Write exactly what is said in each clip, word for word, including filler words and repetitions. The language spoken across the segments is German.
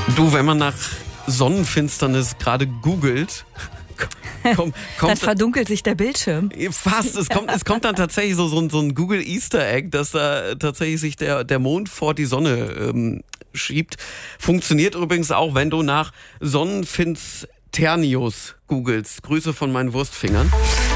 Du, wenn man nach Sonnenfinsternis gerade googelt, komm, kommt dann verdunkelt sich der Bildschirm. Fast. Es kommt, es kommt dann tatsächlich so, so, ein, so ein Google Easter Egg, dass da tatsächlich sich der, der Mond vor die Sonne ähm, schiebt. Funktioniert übrigens auch, wenn du nach Sonnenfinsternius googelst. Grüße von meinen Wurstfingern.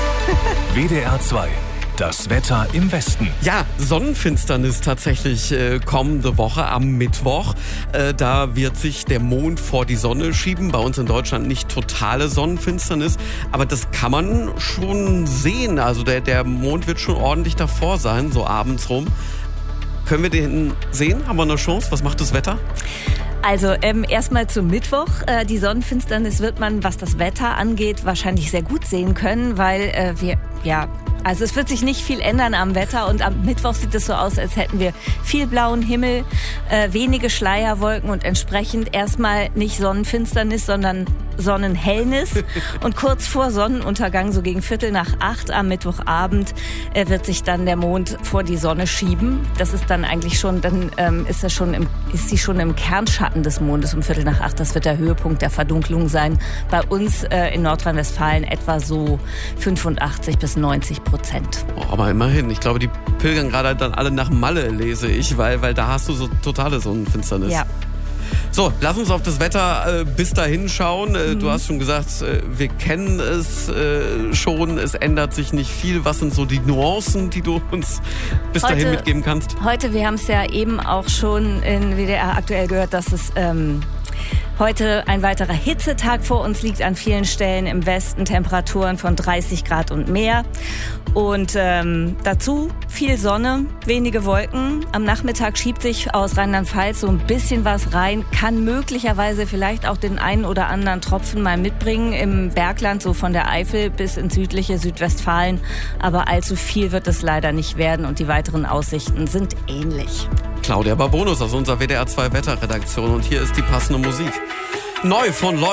W D R zwei. Das Wetter im Westen. Ja, Sonnenfinsternis tatsächlich äh, kommende Woche am Mittwoch. Äh, da wird sich der Mond vor die Sonne schieben. Bei uns in Deutschland nicht totale Sonnenfinsternis, aber das kann man schon sehen. Also der, der Mond wird schon ordentlich davor sein, so abends rum. Können wir den sehen? Haben wir eine Chance? Was macht das Wetter? Also ähm, erstmal zum Mittwoch. Äh, die Sonnenfinsternis wird man, was das Wetter angeht, wahrscheinlich sehr gut sehen können, weil äh, wir, ja... Also es wird sich nicht viel ändern am Wetter und am Mittwoch sieht es so aus, als hätten wir viel blauen Himmel, äh, wenige Schleierwolken und entsprechend erstmal nicht Sonnenfinsternis, sondern Sonnenhellnis. Und kurz vor Sonnenuntergang, so gegen Viertel nach acht am Mittwochabend, äh, wird sich dann der Mond vor die Sonne schieben. Das ist dann eigentlich schon, dann ähm, ist er schon im, ist sie schon im Kernschatten des Mondes um Viertel nach acht. Das wird der Höhepunkt der Verdunklung sein. Bei uns äh, in Nordrhein-Westfalen etwa so fünfundachtzig bis neunzig Prozent. Oh, aber immerhin. Ich glaube, die pilgern gerade dann alle nach Malle, lese ich, weil, weil da hast du so totale Sonnenfinsternis. Ja. So, lass uns auf das Wetter äh, bis dahin schauen. Äh, mhm. Du hast schon gesagt, äh, wir kennen es äh, schon. Es ändert sich nicht viel. Was sind so die Nuancen, die du uns bis heute, dahin mitgeben kannst? Heute, wir haben es ja eben auch schon in W D R aktuell gehört, dass es ähm, heute ein weiterer Hitzetag vor uns liegt. An vielen Stellen im Westen Temperaturen von dreißig Grad und mehr. Und ähm, dazu viel Sonne, wenige Wolken. Am Nachmittag schiebt sich aus Rheinland-Pfalz so ein bisschen was rein, kann möglicherweise vielleicht auch den einen oder anderen Tropfen mal mitbringen im Bergland, so von der Eifel bis ins südliche Südwestfalen. Aber allzu viel wird es leider nicht werden und die weiteren Aussichten sind ähnlich. Claudia Barbonus aus unserer W D R zwei Wetterredaktion und hier ist die passende Musik. Neu von Leuten.